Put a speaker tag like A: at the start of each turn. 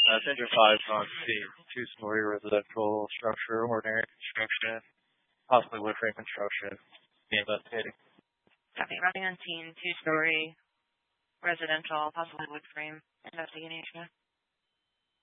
A: Danger 5 is on scene. Two-story residential structure, ordinary construction, possibly wood frame construction. Be investigating.
B: Copy. Roughing on scene, two-story residential, possibly wood frame investigation.